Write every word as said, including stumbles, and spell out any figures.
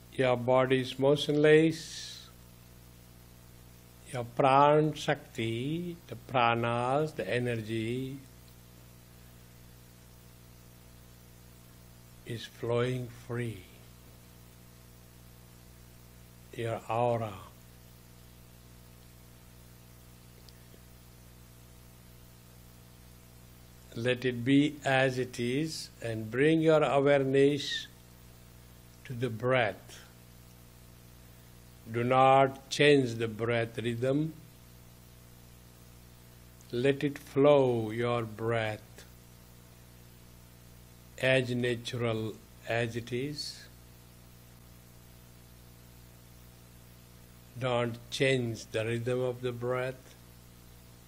Your body is motionless. Your prana shakti, the pranas, the energy, is flowing free. Your aura. Let it be as it is and bring your awareness to the breath. Do not change the breath rhythm. Let it flow, your breath, as natural as it is. Don't change the rhythm of the breath.